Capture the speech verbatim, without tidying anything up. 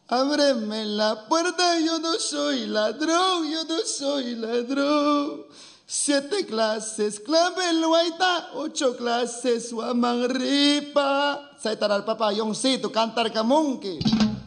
Ábreme la puerta, yo no soy ladrón, yo no soy ladrón. Siete clases, clave el guaita, ocho clases, guamanripa. Saitar al papayóncito, cantar camonque.